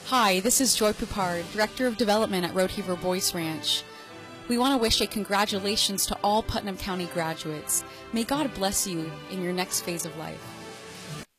Hi, this is Joy Poupard, Director of Development at Roadheaver Boys Ranch. We want to wish a congratulations to all Putnam County graduates. May God bless you in your next phase of life.